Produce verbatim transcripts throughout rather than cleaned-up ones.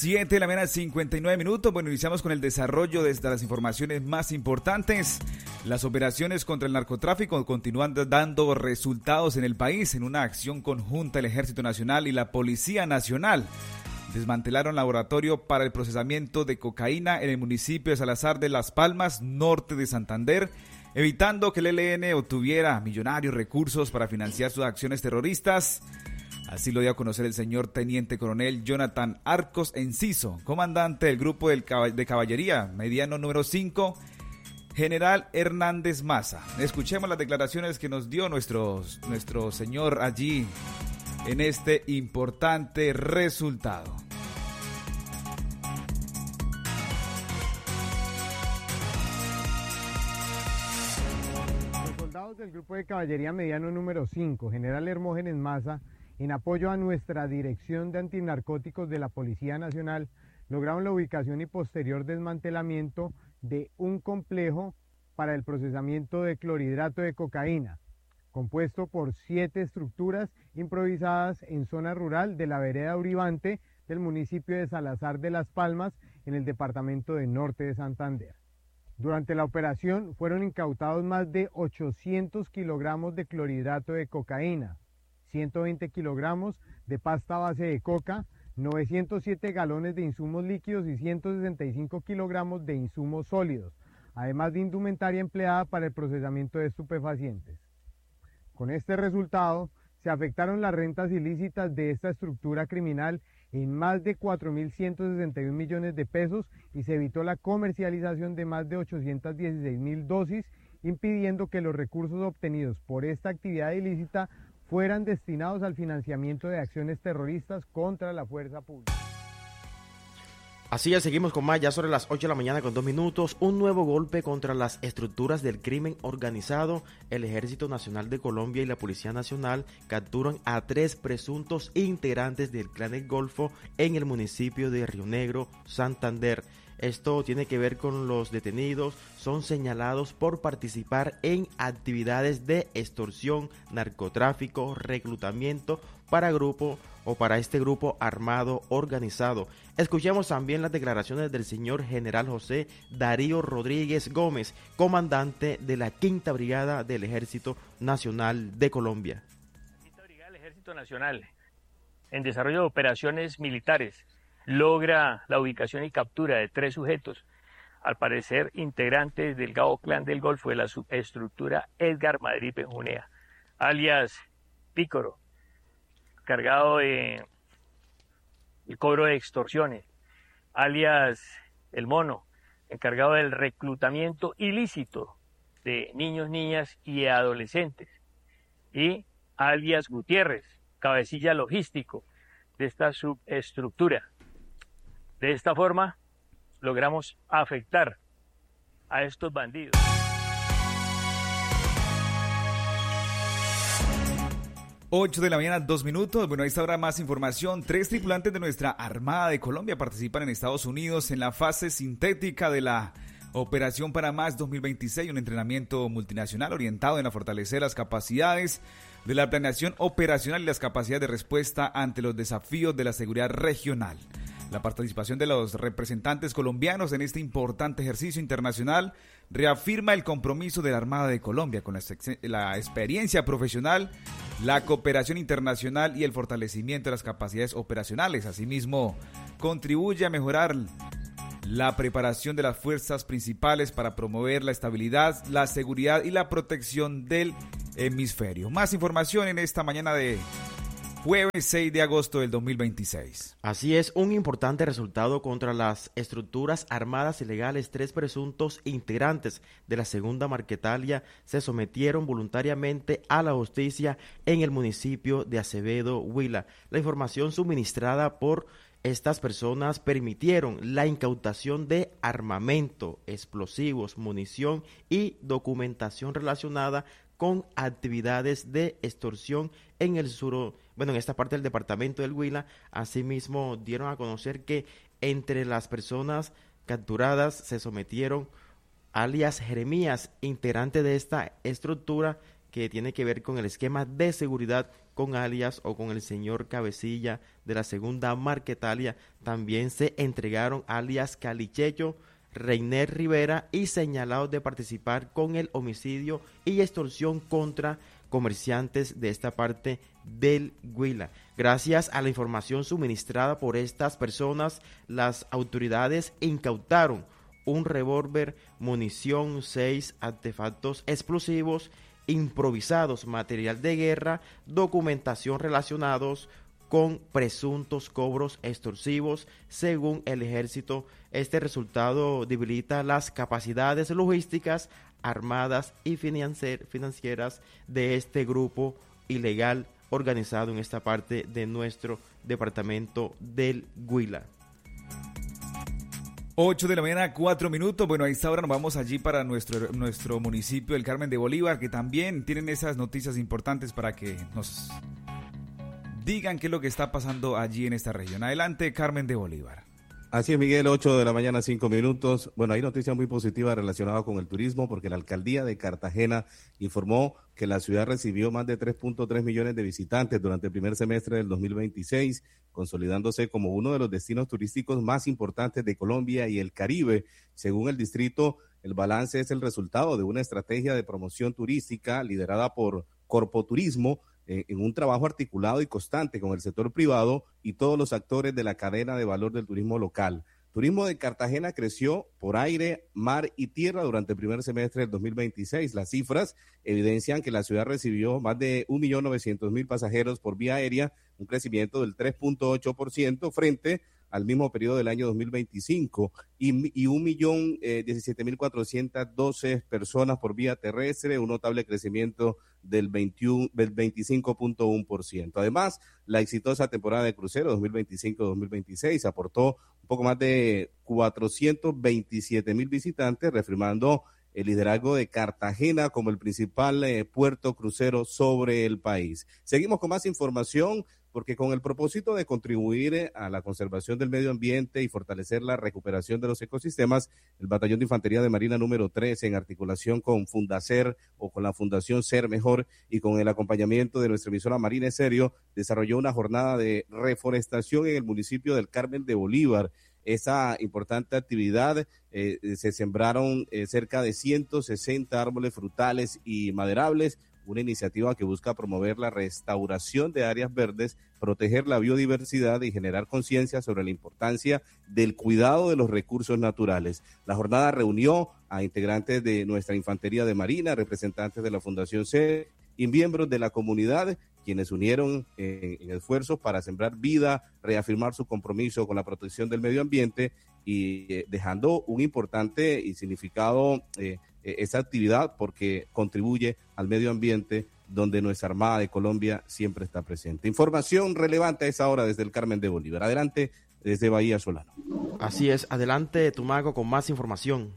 siete de la mañana, cincuenta y nueve minutos. Bueno, iniciamos con el desarrollo de las informaciones más importantes. Las operaciones contra el narcotráfico continúan dando resultados en el país. En una acción conjunta, el Ejército Nacional y la Policía Nacional desmantelaron laboratorio para el procesamiento de cocaína en el municipio de Salazar de Las Palmas, norte de Santander, evitando que el E L N obtuviera millonarios recursos para financiar sus acciones terroristas. Así lo dio a conocer el señor Teniente Coronel Jonathan Arcos Enciso, comandante del grupo del cab- de caballería mediano número cinco, General Hernández Maza. Escuchemos las declaraciones que nos dio nuestro, nuestro señor allí en este importante resultado. Los soldados del grupo de caballería mediano número cinco, General Hermógenes Maza, en apoyo a nuestra Dirección de Antinarcóticos de la Policía Nacional, lograron la ubicación y posterior desmantelamiento de un complejo para el procesamiento de clorhidrato de cocaína, compuesto por siete estructuras improvisadas en zona rural de la vereda Uribante del municipio de Salazar de Las Palmas, en el departamento de Norte de Santander. Durante la operación fueron incautados más de ochocientos kilogramos de clorhidrato de cocaína, ciento veinte kilogramos de pasta base de coca, novecientos siete galones de insumos líquidos y ciento sesenta y cinco kilogramos de insumos sólidos, además de indumentaria empleada para el procesamiento de estupefacientes. Con este resultado, se afectaron las rentas ilícitas de esta estructura criminal en más de cuatro mil ciento sesenta y un millones de pesos y se evitó la comercialización de más de ochocientas dieciséis mil dosis, impidiendo que los recursos obtenidos por esta actividad ilícita fueran destinados al financiamiento de acciones terroristas contra la fuerza pública. Así ya seguimos con más, ya sobre las ocho de la mañana con dos minutos, un nuevo golpe contra las estructuras del crimen organizado. El Ejército Nacional de Colombia y la Policía Nacional capturan a tres presuntos integrantes del Clan del Golfo en el municipio de Río Negro, Santander. Esto tiene que ver con los detenidos, son señalados por participar en actividades de extorsión, narcotráfico, reclutamiento para grupo o para este grupo armado organizado. Escuchemos también las declaraciones del señor General José Darío Rodríguez Gómez, comandante de la Quinta Brigada del Ejército Nacional de Colombia. Quinta Brigada del Ejército Nacional, en desarrollo de operaciones militares, logra la ubicación y captura de tres sujetos, al parecer integrantes del Gao Clan del Golfo de la subestructura Edgar Madrid Benjunea, alias Pícoro, cargado de el cobro de extorsiones, alias El Mono, encargado del reclutamiento ilícito de niños, niñas y adolescentes, y alias Gutiérrez, cabecilla logístico de esta subestructura. De esta forma, logramos afectar a estos bandidos. ocho de la mañana, dos minutos. Bueno, a esta hora más información. Tres tripulantes de nuestra Armada de Colombia participan en Estados Unidos en la fase sintética de la Operación Panamá dos mil veintiséis, un entrenamiento multinacional orientado en a fortalecer las capacidades de la planeación operacional y las capacidades de respuesta ante los desafíos de la seguridad regional. La participación de los representantes colombianos en este importante ejercicio internacional reafirma el compromiso de la Armada de Colombia con la, la experiencia profesional, la cooperación internacional y el fortalecimiento de las capacidades operacionales. Asimismo, contribuye a mejorar la preparación de las fuerzas principales para promover la estabilidad, la seguridad y la protección del hemisferio. Más información en esta mañana de jueves seis de agosto del dos mil veintiséis. Así es, un importante resultado contra las estructuras armadas ilegales. Tres presuntos integrantes de la segunda Marquetalia se sometieron voluntariamente a la justicia en el municipio de Acevedo, Huila. La información suministrada por estas personas permitieron la incautación de armamento, explosivos, munición y documentación relacionada con actividades de extorsión en el sur, bueno, en esta parte del departamento del Huila. Asimismo, dieron a conocer que entre las personas capturadas se sometieron alias Jeremías, integrante de esta estructura que tiene que ver con el esquema de seguridad con alias o con el señor cabecilla de la segunda Marquetalia. También se entregaron alias Calichecho, Reiner Rivera y señalados de participar con el homicidio y extorsión contra comerciantes de esta parte del Huila. Gracias a la información suministrada por estas personas, las autoridades incautaron un revólver, munición, seis artefactos explosivos improvisados, material de guerra, documentación relacionados con presuntos cobros extorsivos, según el ejército. Este resultado debilita las capacidades logísticas, armadas y financieras de este grupo ilegal organizado en esta parte de nuestro departamento del Huila. ocho de la mañana, cuatro minutos. Bueno, a esta hora nos vamos allí para nuestro, nuestro municipio del Carmen de Bolívar, que también tienen esas noticias importantes para que nos digan qué es lo que está pasando allí en esta región. Adelante, Carmen de Bolívar. Así es, Miguel, ocho de la mañana, cinco minutos. Bueno, hay noticias muy positivas relacionadas con el turismo, porque la alcaldía de Cartagena informó que la ciudad recibió más de tres punto tres millones de visitantes durante el primer semestre del dos mil veintiséis, consolidándose como uno de los destinos turísticos más importantes de Colombia y el Caribe. Según el distrito, el balance es el resultado de una estrategia de promoción turística liderada por Corpoturismo, en un trabajo articulado y constante con el sector privado y todos los actores de la cadena de valor del turismo local. Turismo de Cartagena creció por aire, mar y tierra durante el primer semestre del dos mil veintiséis. Las cifras evidencian que la ciudad recibió más de un millón novecientos mil pasajeros por vía aérea, un crecimiento del tres punto ocho por ciento frente al mismo periodo del año dos mil veinticinco, y, y un millón diecisiete mil cuatrocientas doce personas por vía terrestre, un notable crecimiento del, veintiuno, del veinticinco punto uno por ciento. Además, la exitosa temporada de crucero dos mil veinticinco dos mil veintiséis aportó un poco más de cuatrocientos veintisiete mil visitantes, reafirmando el liderazgo de Cartagena como el principal eh, puerto crucero sobre el país. Seguimos con más información, porque con el propósito de contribuir a la conservación del medio ambiente y fortalecer la recuperación de los ecosistemas, el Batallón de Infantería de Marina número tres, en articulación con Fundacer o con la Fundación Ser Mejor y con el acompañamiento de nuestra emisora Marina Estéreo, desarrolló una jornada de reforestación en el municipio del Carmen de Bolívar. Esa importante actividad, eh, se sembraron eh, cerca de ciento sesenta árboles frutales y maderables, una iniciativa que busca promover la restauración de áreas verdes, proteger la biodiversidad y generar conciencia sobre la importancia del cuidado de los recursos naturales. La jornada reunió a integrantes de nuestra Infantería de Marina, representantes de la Fundación C y miembros de la comunidad, quienes unieron eh, en esfuerzos para sembrar vida, reafirmar su compromiso con la protección del medio ambiente y eh, dejando un importante y significado eh, esa actividad, porque contribuye al medio ambiente donde nuestra Armada de Colombia siempre está presente. Información relevante a esa hora desde el Carmen de Bolívar. Adelante desde Bahía Solano. Así es, adelante Tumaco con más información.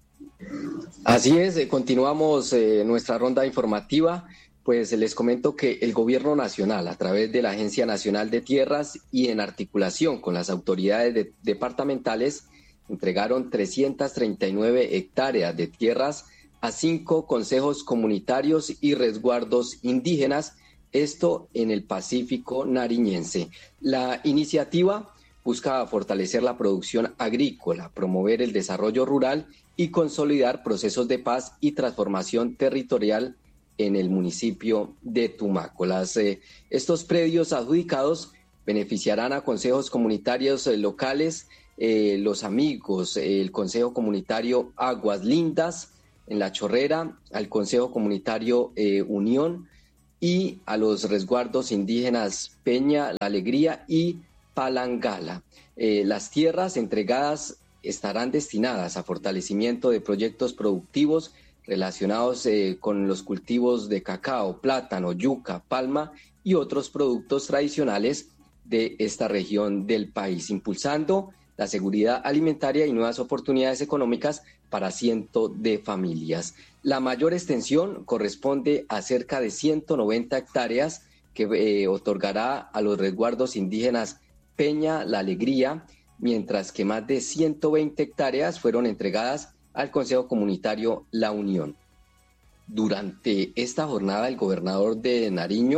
Así es, eh, continuamos eh, nuestra ronda informativa. Pues les comento que el Gobierno Nacional, a través de la Agencia Nacional de Tierras y en articulación con las autoridades de, departamentales, entregaron trescientas treinta y nueve hectáreas de tierras a cinco consejos comunitarios y resguardos indígenas, esto en el Pacífico nariñense. La iniciativa busca fortalecer la producción agrícola, promover el desarrollo rural y consolidar procesos de paz y transformación territorial en el municipio de Tumaco. Las, eh, estos predios adjudicados beneficiarán a consejos comunitarios eh, locales, eh, los amigos, eh, el Consejo Comunitario Aguas Lindas en La Chorrera, al Consejo Comunitario eh, Unión y a los resguardos indígenas Peña, La Alegría y Palangala. Eh, las tierras entregadas estarán destinadas a fortalecimiento de proyectos productivos relacionados eh, con los cultivos de cacao, plátano, yuca, palma y otros productos tradicionales de esta región del país, impulsando la seguridad alimentaria y nuevas oportunidades económicas para cientos de familias. La mayor extensión corresponde a cerca de ciento noventa hectáreas que eh, otorgará a los resguardos indígenas Peña, La Alegría, mientras que más de ciento veinte hectáreas fueron entregadas al Consejo Comunitario La Unión. Durante esta jornada, el gobernador de Nariño,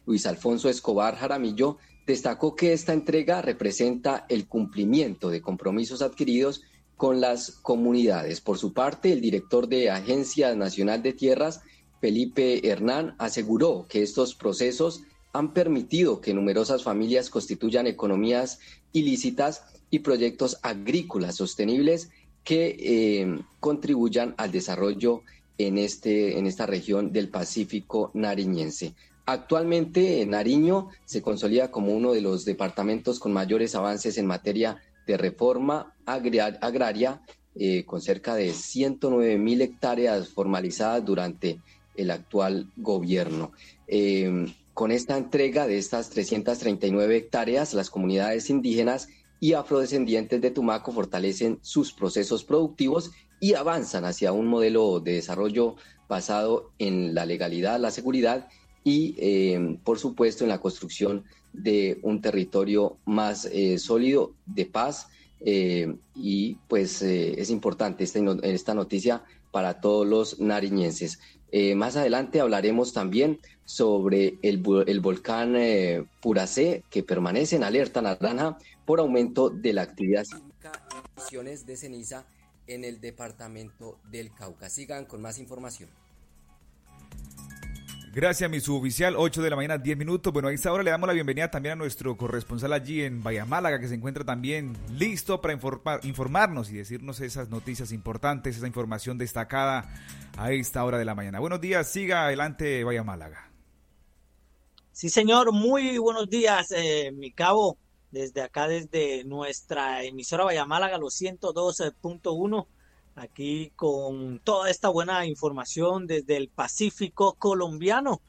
Luis Alfonso Escobar Jaramillo, destacó que esta entrega representa el cumplimiento de compromisos adquiridos con las comunidades. Por su parte, el director de Agencia Nacional de Tierras, Felipe Hernán, aseguró que estos procesos han permitido que numerosas familias constituyan economías ilícitas y proyectos agrícolas sostenibles que eh, contribuyan al desarrollo en, este, en esta región del Pacífico nariñense. Actualmente, Nariño se consolida como uno de los departamentos con mayores avances en materia de reforma agrar- agraria, eh, con cerca de ciento nueve mil hectáreas formalizadas durante el actual gobierno. Eh, con esta entrega de estas trescientas treinta y nueve hectáreas, las comunidades indígenas y afrodescendientes de Tumaco fortalecen sus procesos productivos y avanzan hacia un modelo de desarrollo basado en la legalidad, la seguridad y, eh, por supuesto, en la construcción de un territorio más eh, sólido, de paz, eh, y pues eh, es importante esta, esta noticia para todos los nariñenses. Eh, más adelante hablaremos también sobre el, el volcán eh, Puracé, que permanece en alerta naranja por aumento de la actividad. Emisiones de ceniza en el departamento del Cauca. Sigan con más información. Gracias, mi suboficial. ocho de la mañana, diez minutos. Bueno, a esta hora le damos la bienvenida también a nuestro corresponsal allí en Bahía Málaga, que se encuentra también listo para informar, informarnos y decirnos esas noticias importantes, esa información destacada a esta hora de la mañana. Buenos días, siga adelante, Bahía Málaga. Sí, señor, muy buenos días, eh, mi cabo, desde acá, desde nuestra emisora Bahía Málaga, los ciento dos punto uno. Aquí con toda esta buena información desde el Pacífico colombiano,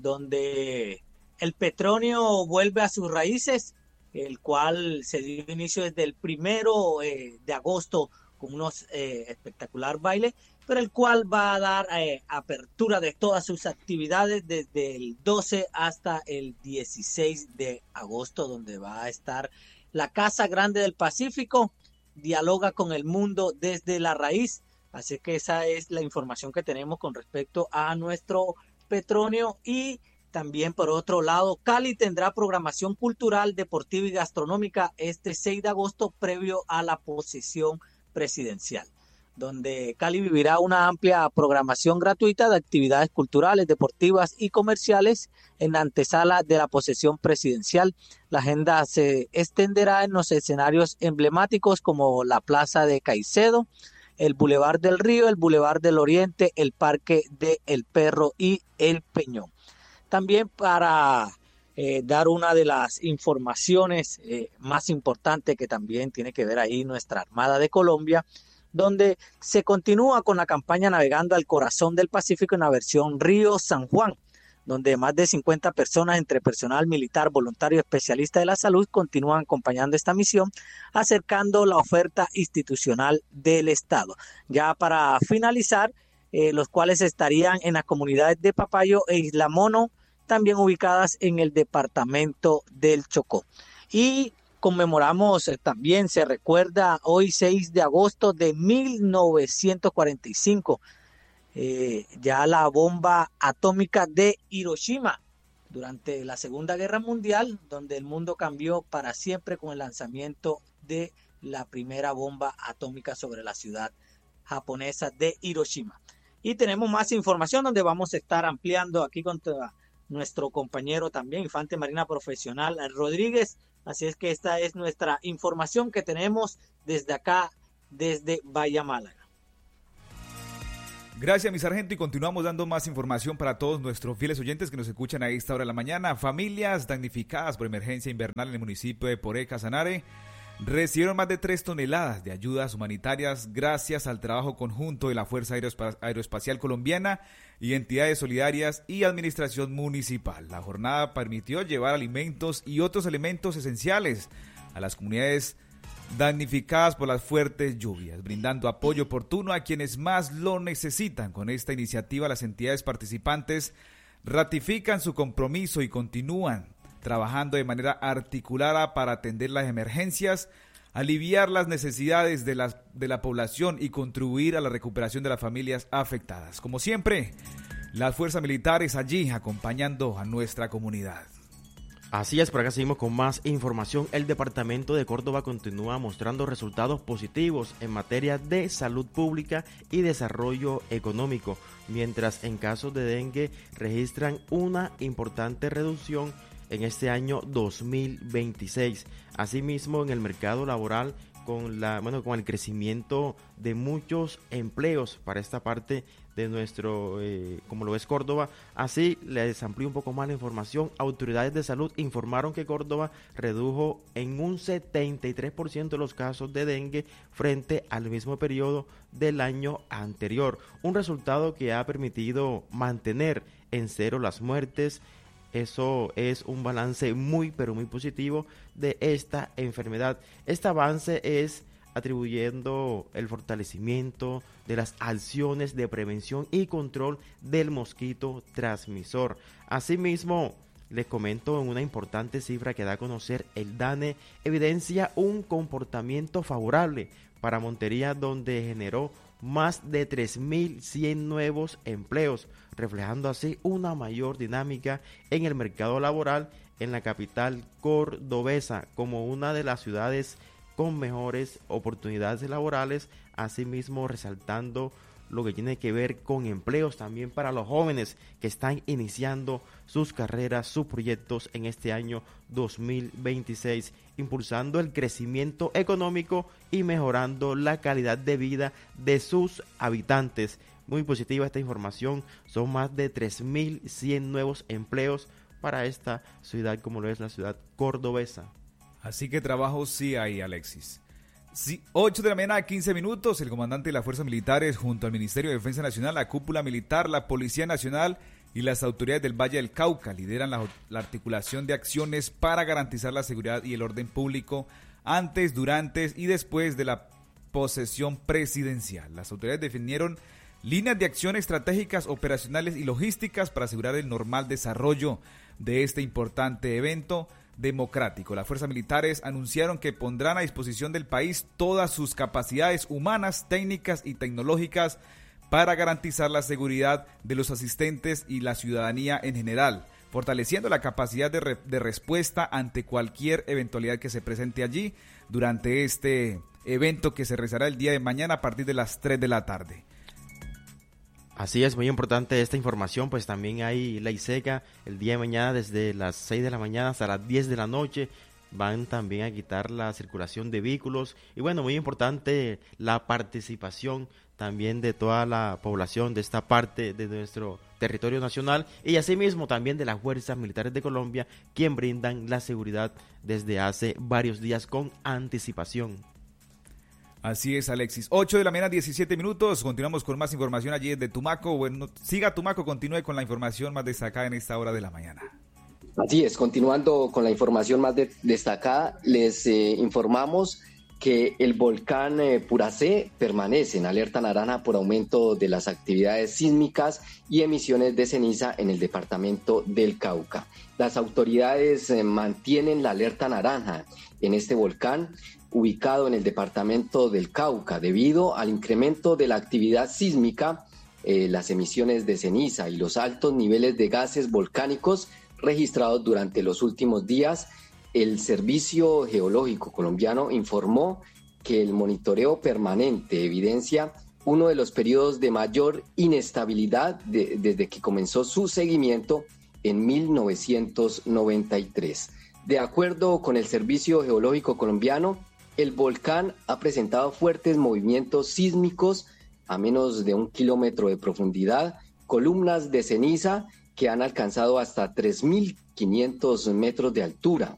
donde el petróleo vuelve a sus raíces, el cual se dio inicio desde el primero eh, de agosto con unos eh, espectacular baile, pero el cual va a dar eh, apertura de todas sus actividades desde el doce hasta el dieciséis de agosto, donde va a estar la Casa Grande del Pacífico. Dialoga con el mundo desde la raíz, así que esa es la información que tenemos con respecto a nuestro petróleo. Y también, por otro lado, Cali tendrá programación cultural, deportiva y gastronómica este seis de agosto previo a la posesión presidencial, donde Cali vivirá una amplia programación gratuita de actividades culturales, deportivas y comerciales en la antesala de la posesión presidencial. La agenda se extenderá en los escenarios emblemáticos como la Plaza de Caicedo, el Boulevard del Río, el Boulevard del Oriente, el Parque de El Perro y el Peñón. También para eh, dar una de las informaciones eh, más importantes que también tiene que ver ahí nuestra Armada de Colombia, donde se continúa con la campaña Navegando al Corazón del Pacífico en la versión Río San Juan, donde más de cincuenta personas entre personal militar, voluntario y especialista de la salud continúan acompañando esta misión, acercando la oferta institucional del Estado. Ya para finalizar, eh, los cuales estarían en las comunidades de Papayo e Isla Mono, también ubicadas en el departamento del Chocó. Y conmemoramos eh, también, se recuerda hoy seis de agosto de mil novecientos cuarenta y cinco, eh, ya la bomba atómica de Hiroshima durante la Segunda Guerra Mundial, donde el mundo cambió para siempre con el lanzamiento de la primera bomba atómica sobre la ciudad japonesa de Hiroshima. Y tenemos más información donde vamos a estar ampliando aquí con nuestro compañero también, Infante Marina Profesional Rodríguez. Así es que esta es nuestra información que tenemos desde acá, desde Bahía Málaga. Gracias, mi sargento, y continuamos dando más información para todos nuestros fieles oyentes que nos escuchan a esta hora de la mañana. Familias damnificadas por emergencia invernal en el municipio de Poré, Casanare, recibieron más de tres toneladas de ayudas humanitarias gracias al trabajo conjunto de la Fuerza Aeroespa- Aeroespacial Colombiana y entidades solidarias y administración municipal. La jornada permitió llevar alimentos y otros elementos esenciales a las comunidades damnificadas por las fuertes lluvias, brindando apoyo oportuno a quienes más lo necesitan. Con esta iniciativa, las entidades participantes ratifican su compromiso y continúan trabajando de manera articulada para atender las emergencias, aliviar las necesidades de la, de la población y contribuir a la recuperación de las familias afectadas. Como siempre, las fuerzas militares allí acompañando a nuestra comunidad. Así es, por acá seguimos con más información. El departamento de Córdoba continúa mostrando resultados positivos en materia de salud pública y desarrollo económico, mientras en casos de dengue registran una importante reducción en este año dos mil veintiséis. Asimismo, en el mercado laboral, con la bueno con el crecimiento de muchos empleos para esta parte de nuestro, eh, como lo es Córdoba. Así les amplío un poco más la información. Autoridades de salud informaron que Córdoba redujo en un setenta y tres por ciento los casos de dengue frente al mismo periodo del año anterior, un resultado que ha permitido mantener en cero las muertes. Eso es un balance muy pero muy positivo de esta enfermedad. Este avance es atribuyendo el fortalecimiento de las acciones de prevención y control del mosquito transmisor. Asimismo, les comento en una importante cifra que da a conocer el DANE, evidencia un comportamiento favorable para Montería, donde generó más de tres mil cien nuevos empleos, reflejando así una mayor dinámica en el mercado laboral en la capital cordobesa, como una de las ciudades con mejores oportunidades laborales, asimismo resaltando lo que tiene que ver con empleos también para los jóvenes que están iniciando sus carreras, sus proyectos en este año dos mil veintiséis, impulsando el crecimiento económico y mejorando la calidad de vida de sus habitantes. Muy positiva esta información, son más de tres mil cien nuevos empleos para esta ciudad como lo es la ciudad cordobesa. Así que trabajo sí hay, Alexis. Sí, ocho de la mañana, quince minutos, el comandante de las fuerzas militares junto al Ministerio de Defensa Nacional, la cúpula militar, la Policía Nacional y las autoridades del Valle del Cauca lideran la, la articulación de acciones para garantizar la seguridad y el orden público antes, durante y después de la posesión presidencial. Las autoridades definieron líneas de acción estratégicas, operacionales y logísticas para asegurar el normal desarrollo de este importante evento democrático. Las fuerzas militares anunciaron que pondrán a disposición del país todas sus capacidades humanas, técnicas y tecnológicas para garantizar la seguridad de los asistentes y la ciudadanía en general, fortaleciendo la capacidad de, re- de respuesta ante cualquier eventualidad que se presente allí durante este evento que se realizará el día de mañana a partir de las tres de la tarde. Así es, muy importante esta información, pues también hay ley seca el día de mañana desde las seis de la mañana hasta las diez de la noche. Van también a quitar la circulación de vehículos y bueno, muy importante la participación también de toda la población de esta parte de nuestro territorio nacional y asimismo también de las fuerzas militares de Colombia, quien brindan la seguridad desde hace varios días con anticipación. Así es, Alexis. ocho de la mañana, diecisiete minutos. Continuamos con más información allí desde Tumaco. Bueno, siga Tumaco, continúe con la información más destacada en esta hora de la mañana. Así es, continuando con la información más de, destacada, les eh, informamos que el volcán eh, Puracé permanece en alerta naranja por aumento de las actividades sísmicas y emisiones de ceniza en el departamento del Cauca. Las autoridades eh, mantienen la alerta naranja en este volcán ubicado en el departamento del Cauca debido al incremento de la actividad sísmica, eh, las emisiones de ceniza y los altos niveles de gases volcánicos registrados durante los últimos días. El Servicio Geológico Colombiano informó que el monitoreo permanente evidencia uno de los periodos de mayor inestabilidad de, desde que comenzó su seguimiento en mil novecientos noventa y tres. De acuerdo con el Servicio Geológico Colombiano, el volcán ha presentado fuertes movimientos sísmicos a menos de un kilómetro de profundidad, columnas de ceniza que han alcanzado hasta tres mil quinientos metros de altura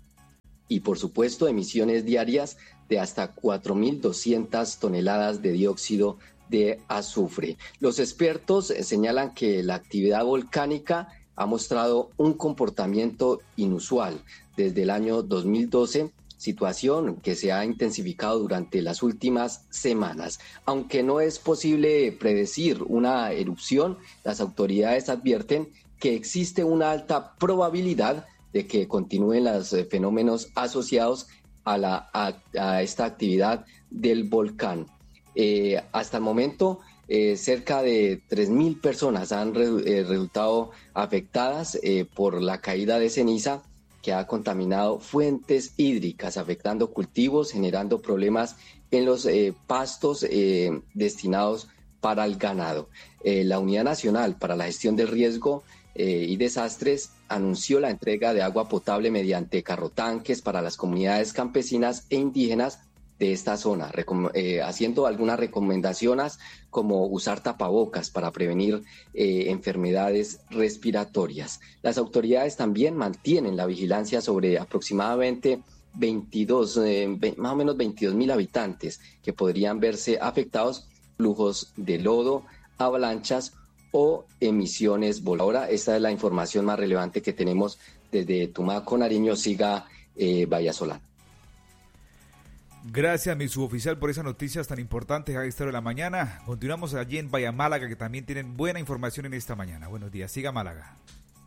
y, por supuesto, emisiones diarias de hasta cuatro mil doscientas toneladas de dióxido de azufre. Los expertos señalan que la actividad volcánica ha mostrado un comportamiento inusual desde el año dos mil doce, situación que se ha intensificado durante las últimas semanas. Aunque no es posible predecir una erupción, las autoridades advierten que existe una alta probabilidad de que continúen los fenómenos asociados a, la, a, a esta actividad del volcán. Eh, hasta el momento, Eh, cerca de tres mil personas han re, eh, resultado afectadas eh, por la caída de ceniza que ha contaminado fuentes hídricas, afectando cultivos, generando problemas en los eh, pastos eh, destinados para el ganado. Eh, la Unidad Nacional para la Gestión del Riesgo eh, y Desastres anunció la entrega de agua potable mediante carrotanques para las comunidades campesinas e indígenas de esta zona, eh, haciendo algunas recomendaciones como usar tapabocas para prevenir eh, enfermedades respiratorias. Las autoridades también mantienen la vigilancia sobre aproximadamente veintidós, eh, más o menos veintidós mil habitantes que podrían verse afectados por flujos de lodo, avalanchas o emisiones voladoras. Ahora, esta es la información más relevante que tenemos desde Tumaco, Nariño. Siga eh, Vallasolana. Gracias, mi suboficial, por esas noticias tan importantes a esta hora de la mañana. Continuamos allí en Bahía Málaga, que también tienen buena información en esta mañana. Buenos días, siga Málaga.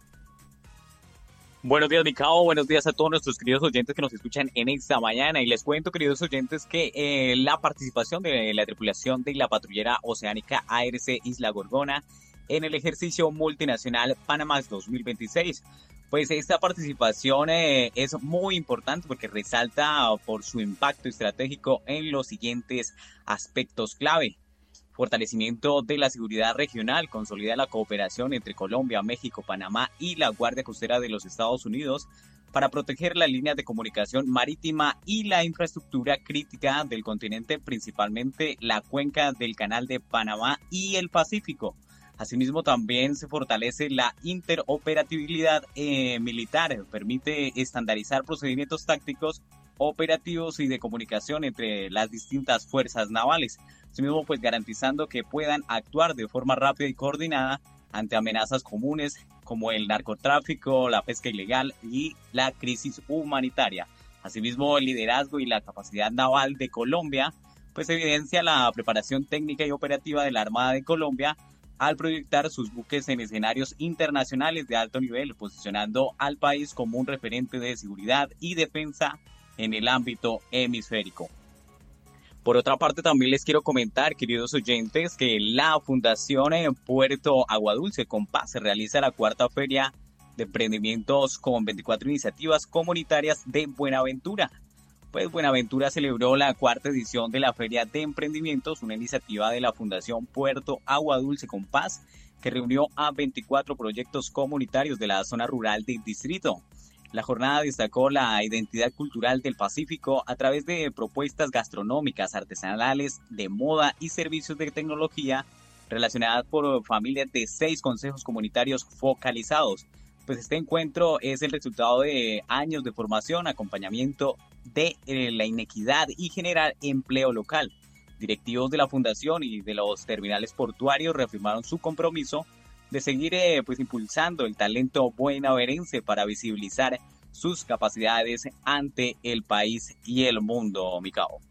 Buenos días, mi cabo. Buenos días a todos nuestros queridos oyentes que nos escuchan en esta mañana. Y les cuento, queridos oyentes, que eh, la participación de la tripulación de la patrullera oceánica A R C Isla Gorgona en el ejercicio multinacional Panamax dos mil veintiséis. Pues esta participación eh, es muy importante porque resalta por su impacto estratégico en los siguientes aspectos clave. Fortalecimiento de la seguridad regional, consolida la cooperación entre Colombia, México, Panamá y la Guardia Costera de los Estados Unidos para proteger las líneas de comunicación marítima y la infraestructura crítica del continente, principalmente la cuenca del Canal de Panamá y el Pacífico. Asimismo, también se fortalece la interoperabilidad eh, militar, permite estandarizar procedimientos tácticos, operativos y de comunicación entre las distintas fuerzas navales. Asimismo, pues garantizando que puedan actuar de forma rápida y coordinada ante amenazas comunes como el narcotráfico, la pesca ilegal y la crisis humanitaria. Asimismo, el liderazgo y la capacidad naval de Colombia, pues evidencia la preparación técnica y operativa de la Armada de Colombia al proyectar sus buques en escenarios internacionales de alto nivel, posicionando al país como un referente de seguridad y defensa en el ámbito hemisférico. Por otra parte, también les quiero comentar, queridos oyentes, que la Fundación en Puerto Aguadulce, Compás, se realiza la cuarta feria de emprendimientos con veinticuatro iniciativas comunitarias de Buenaventura. Pues Buenaventura celebró la cuarta edición de la Feria de Emprendimientos, una iniciativa de la Fundación Puerto Aguadulce Compás, que reunió a veinticuatro proyectos comunitarios de la zona rural del distrito. La jornada destacó la identidad cultural del Pacífico a través de propuestas gastronómicas, artesanales, de moda y servicios de tecnología relacionadas por familias de seis consejos comunitarios focalizados. Pues este encuentro es el resultado de años de formación, acompañamiento de eh, la inequidad y generar empleo local. Directivos de la Fundación y de los terminales portuarios reafirmaron su compromiso de seguir eh, pues impulsando el talento buenaverense para visibilizar sus capacidades ante el país y el mundo, Micao.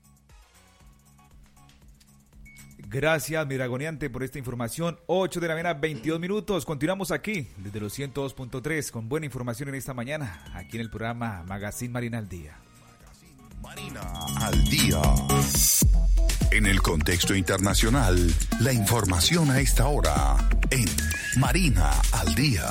Gracias, Miragoniante, por esta información. ocho de la mañana, veintidós minutos. Continuamos aquí desde los ciento dos punto tres con buena información en esta mañana, aquí en el programa Magazine Marina al Día. Marina al Día. En el contexto internacional, la información a esta hora en Marina al Día.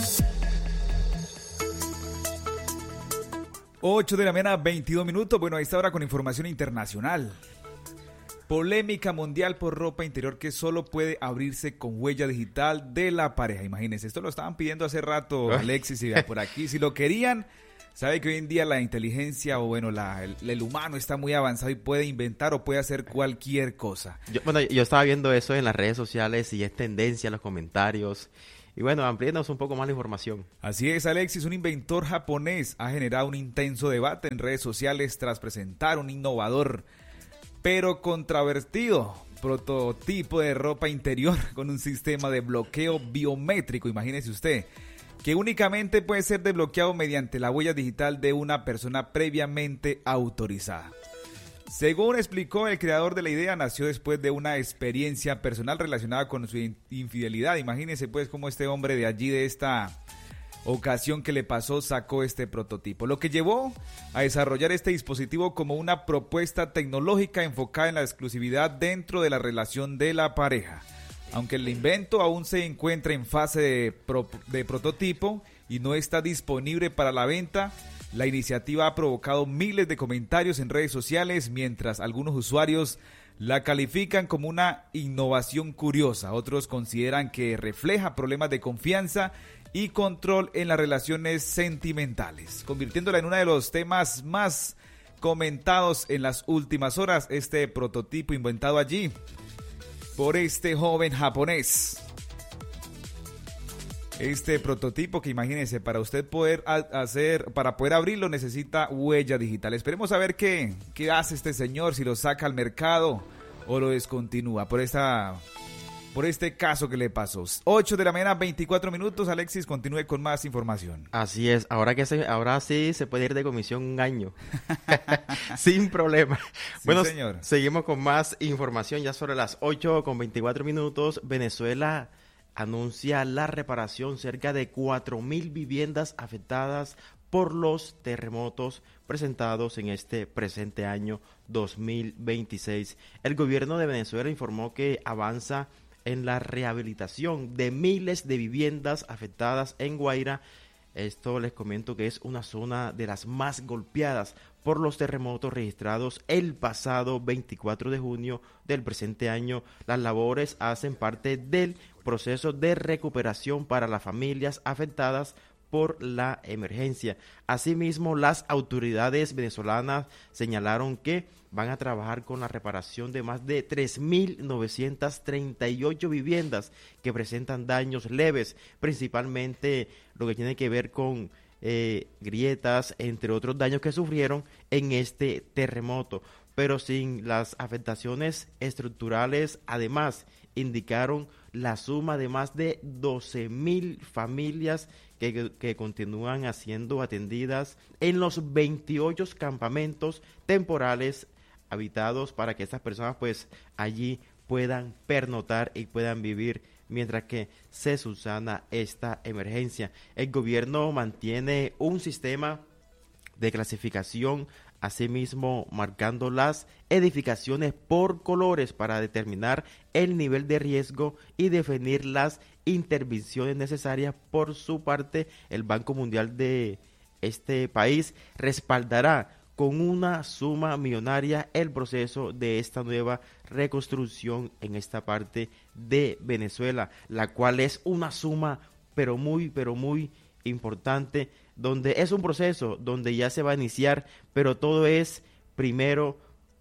ocho de la mañana, veintidós minutos. Bueno, a esta hora con información internacional. Polémica mundial por ropa interior que solo puede abrirse con huella digital de la pareja. Imagínense, esto lo estaban pidiendo hace rato, Alexis, y por aquí. Si lo querían, sabe que hoy en día la inteligencia o bueno, la, el, el humano está muy avanzado y puede inventar o puede hacer cualquier cosa. Yo, bueno, yo estaba viendo eso en las redes sociales y es tendencia en los comentarios. Y bueno, amplíenos un poco más la información. Así es, Alexis, un inventor japonés ha generado un intenso debate en redes sociales tras presentar un innovador pero controvertido prototipo de ropa interior con un sistema de bloqueo biométrico, imagínese usted, que únicamente puede ser desbloqueado mediante la huella digital de una persona previamente autorizada. Según explicó el creador de la idea, nació después de una experiencia personal relacionada con su infidelidad. Imagínense pues cómo este hombre de allí, de esta ocasión que le pasó sacó este prototipo, lo que llevó a desarrollar este dispositivo como una propuesta tecnológica enfocada en la exclusividad dentro de la relación de la pareja. Aunque el invento aún se encuentra en fase de, pro, de prototipo y no está disponible para la venta, la iniciativa ha provocado miles de comentarios en redes sociales, mientras algunos usuarios la califican como una innovación curiosa. Otros consideran que refleja problemas de confianza y control en las relaciones sentimentales, convirtiéndola en uno de los temas más comentados en las últimas horas. Este prototipo inventado allí por este joven japonés. Este prototipo que, imagínense, para usted poder hacer, para poder abrirlo necesita huella digital. Esperemos a ver qué, qué hace este señor, si lo saca al mercado o lo descontinúa por esta, por este caso que le pasó. ocho de la mañana, veinticuatro minutos. Alexis, continúe con más información. Así es, ahora que se, ahora sí se puede ir de comisión un año. Sin problema. Sí, bueno, señor. Seguimos con más información ya sobre las ocho con veinticuatro minutos. Venezuela anuncia la reparación cerca de cuatro mil viviendas afectadas por los terremotos presentados en este presente año dos mil veintiséis. El gobierno de Venezuela informó que avanza en la rehabilitación de miles de viviendas afectadas en Guaira. Esto les comento que es una zona de las más golpeadas por los terremotos registrados el pasado veinticuatro de junio del presente año. Las labores hacen parte del proceso de recuperación para las familias afectadas por la emergencia. Asimismo, las autoridades venezolanas señalaron que van a trabajar con la reparación de más de tres mil novecientas treinta y ocho viviendas que presentan daños leves, principalmente lo que tiene que ver con eh, grietas, entre otros daños que sufrieron en este terremoto, pero sin las afectaciones estructurales. Además, indicaron la suma de más de doce mil familias que, que, que continúan siendo atendidas en los veintiocho campamentos temporales habitados para que estas personas pues allí puedan pernoctar y puedan vivir mientras que se subsana esta emergencia. El gobierno mantiene un sistema de clasificación, asimismo marcando las edificaciones por colores para determinar el nivel de riesgo y definir las intervenciones necesarias. Por su parte, el Banco Mundial de este país respaldará con una suma millonaria el proceso de esta nueva reconstrucción en esta parte de Venezuela, la cual es una suma pero muy, pero muy importante, donde es un proceso donde ya se va a iniciar, pero todo es primero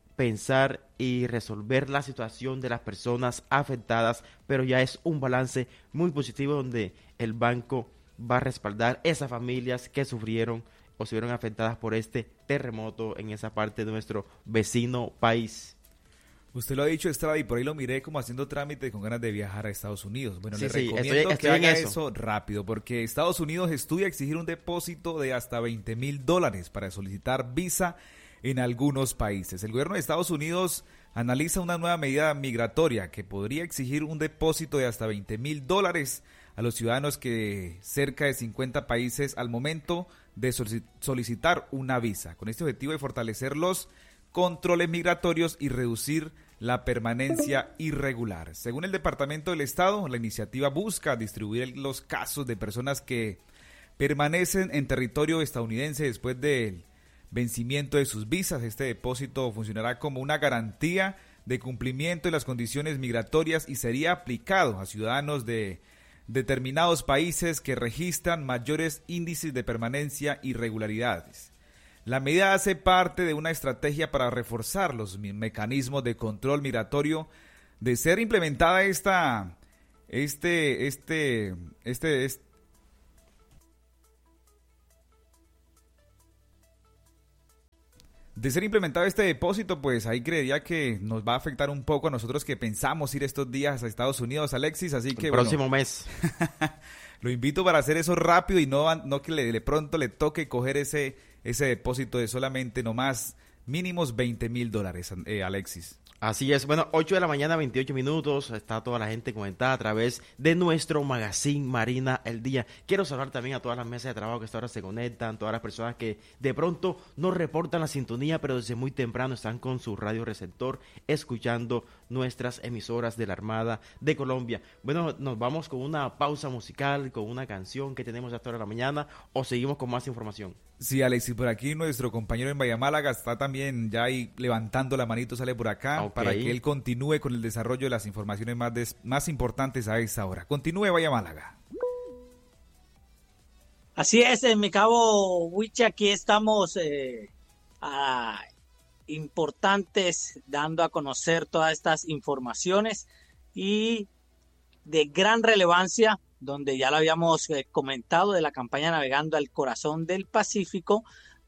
pensar y resolver la situación de las personas afectadas, pero ya es un balance muy positivo donde el banco va a respaldar esas familias que sufrieron o se vieron afectadas por este terremoto en esa parte de nuestro vecino país. Usted lo ha dicho, Estrada, y por ahí lo miré como haciendo trámite con ganas de viajar a Estados Unidos. Bueno, sí, le sí, recomiendo estoy, estoy que haga eso. eso rápido, porque Estados Unidos estudia exigir un depósito de hasta veinte mil dólares para solicitar visa en algunos países. El gobierno de Estados Unidos analiza una nueva medida migratoria que podría exigir un depósito de hasta veinte mil dólares a los ciudadanos que cerca de cincuenta países al momento de solicitar una visa, con este objetivo de fortalecer los controles migratorios y reducir la permanencia irregular. Según el Departamento del Estado, la iniciativa busca distribuir los casos de personas que permanecen en territorio estadounidense después del vencimiento de sus visas. Este depósito funcionará como una garantía de cumplimiento de las condiciones migratorias y sería aplicado a ciudadanos de determinados países que registran mayores índices de permanencia y irregularidades. La medida hace parte de una estrategia para reforzar los mecanismos de control migratorio. De ser implementada esta, este, este, este, este De ser implementado este depósito, pues ahí creería que nos va a afectar un poco a nosotros que pensamos ir estos días a Estados Unidos, Alexis, así que el bueno, próximo mes. Lo invito para hacer eso rápido y no, no que le, de pronto le toque coger ese, ese depósito de solamente nomás mínimos veinte mil dólares, eh, Alexis. Así es, bueno, ocho de la mañana, veintiocho minutos, está toda la gente conectada a través de nuestro magazine Marina El Día. Quiero saludar también a todas las mesas de trabajo que hasta ahora se conectan, todas las personas que de pronto no reportan la sintonía, pero desde muy temprano están con su radio receptor escuchando nuestras emisoras de la Armada de Colombia. Bueno, nos vamos con una pausa musical, con una canción que tenemos hasta ahora de la mañana, o seguimos con más información. Sí, Alex, y por aquí nuestro compañero en Bahía Málaga está también ya ahí levantando la manito, sale por acá, okay, para que él continúe con el desarrollo de las informaciones más, des, más importantes a esta hora. Continúe, Bahía Málaga. Así es, en mi cabo Huiche, aquí estamos eh, a importantes, dando a conocer todas estas informaciones y de gran relevancia, donde ya lo habíamos eh, comentado, de la campaña Navegando al Corazón del Pacífico,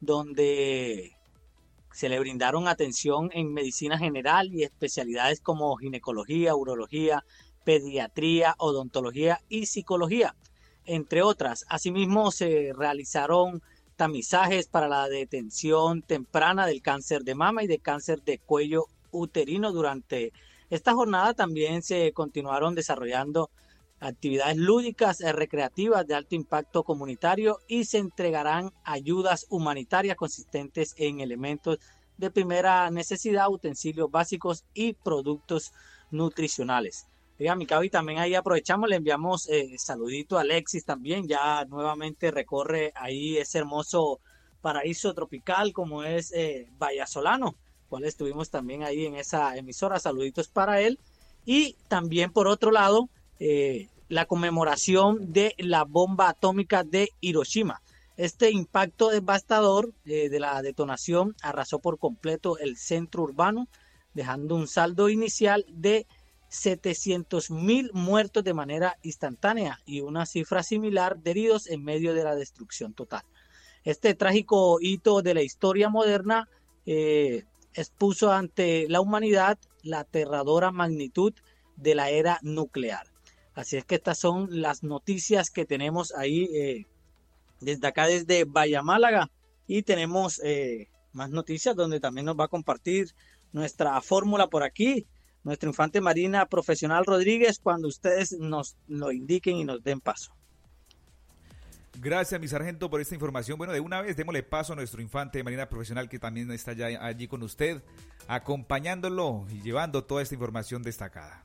donde se le brindaron atención en medicina general y especialidades como ginecología, urología, pediatría, odontología y psicología, entre otras. Asimismo, se realizaron tamizajes para la detención temprana del cáncer de mama y de cáncer de cuello uterino. Durante esta jornada también se continuaron desarrollando actividades lúdicas, eh, recreativas de alto impacto comunitario y se entregarán ayudas humanitarias consistentes en elementos de primera necesidad, utensilios básicos y productos nutricionales. Oiga, mi Cavi, también ahí aprovechamos, le enviamos eh, saludito a Alexis también, ya nuevamente recorre ahí ese hermoso paraíso tropical como es eh, Vallasolano, cual estuvimos también ahí en esa emisora, saluditos para él. Y también por otro lado, Eh, la conmemoración de la bomba atómica de Hiroshima. Este impacto devastador eh, de la detonación arrasó por completo el centro urbano, dejando un saldo inicial de setecientos mil muertos de manera instantánea y una cifra similar de heridos en medio de la destrucción total. Este trágico hito de la historia moderna eh, expuso ante la humanidad la aterradora magnitud de la era nuclear. Así es que estas son las noticias que tenemos ahí eh, desde acá, desde Bahía Málaga. Y tenemos eh, más noticias donde también nos va a compartir nuestra fórmula por aquí, nuestro infante marina profesional Rodríguez, cuando ustedes nos lo indiquen y nos den paso. Gracias, mi sargento, por esta información. Bueno, de una vez démosle paso a nuestro infante de marina profesional que también está ya allí con usted, acompañándolo y llevando toda esta información destacada.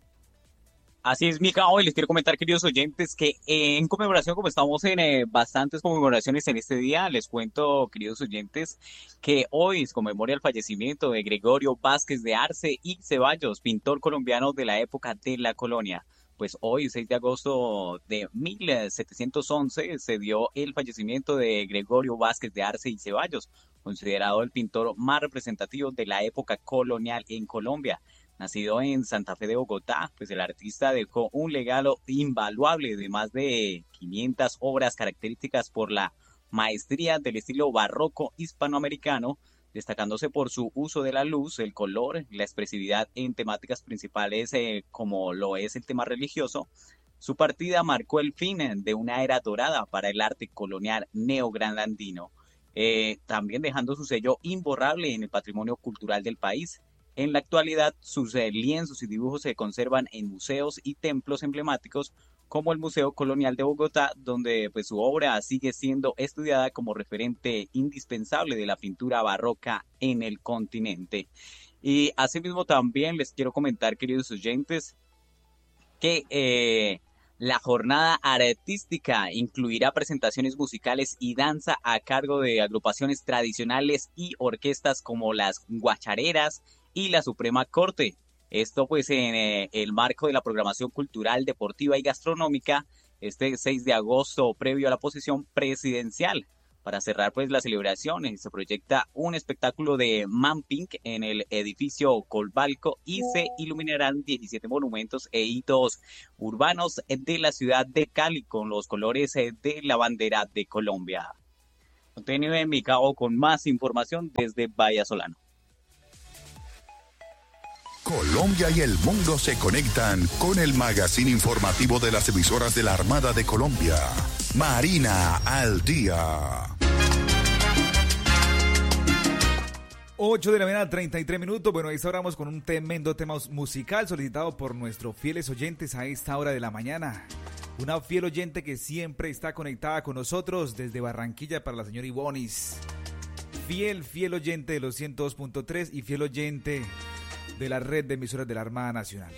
Así es, Mica. Hoy les quiero comentar, queridos oyentes, que eh, en conmemoración, como estamos en eh, bastantes conmemoraciones en este día, les cuento, queridos oyentes, que hoy se conmemora el fallecimiento de Gregorio Vázquez de Arce y Ceballos, pintor colombiano de la época de la colonia. Pues hoy, seis de agosto de mil setecientos once, se dio el fallecimiento de Gregorio Vázquez de Arce y Ceballos, considerado el pintor más representativo de la época colonial en Colombia. Nacido en Santa Fe de Bogotá, pues el artista dejó un legado invaluable de más de quinientas obras características por la maestría del estilo barroco hispanoamericano, destacándose por su uso de la luz, el color, la expresividad en temáticas principales eh, como lo es el tema religioso. Su partida marcó el fin de una era dorada para el arte colonial neogranandino, eh, también dejando su sello imborrable en el patrimonio cultural del país. En la actualidad, sus eh, lienzos y dibujos se conservan en museos y templos emblemáticos como el Museo Colonial de Bogotá, donde pues, su obra sigue siendo estudiada como referente indispensable de la pintura barroca en el continente. Y asimismo también les quiero comentar, queridos oyentes, que eh, la jornada artística incluirá presentaciones musicales y danza a cargo de agrupaciones tradicionales y orquestas como las Guachareras y la Suprema Corte. Esto pues en eh, el marco de la programación cultural, deportiva y gastronómica este seis de agosto previo a la posesión presidencial. Para cerrar pues las celebraciones se proyecta un espectáculo de mapping en el edificio Colbalco y se iluminarán diecisiete monumentos e hitos urbanos de la ciudad de Cali con los colores de la bandera de Colombia. Continúe en mi cabo con más información desde Vallasolano. Colombia y el mundo se conectan con el magazine informativo de las emisoras de la Armada de Colombia. Marina al Día. ocho de la mañana, treinta y tres minutos. Bueno, ahí esta hora vamos con un tremendo tema musical solicitado por nuestros fieles oyentes a esta hora de la mañana. Una fiel oyente que siempre está conectada con nosotros desde Barranquilla para la señora Ivonis. Fiel, fiel oyente de los ciento dos punto tres y fiel oyente de la red de emisoras de la Armada Nacional.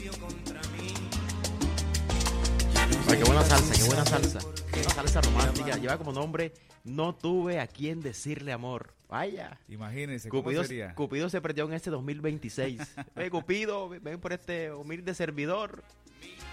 Ay, qué buena salsa, qué buena salsa. Una salsa romántica. Lleva como nombre No tuve a quien decirle amor. Vaya. Imagínense, ¿cómo Cupido, sería? Cupido se perdió en este dos mil veintiséis. Oye, Cupido, ven por este humilde servidor.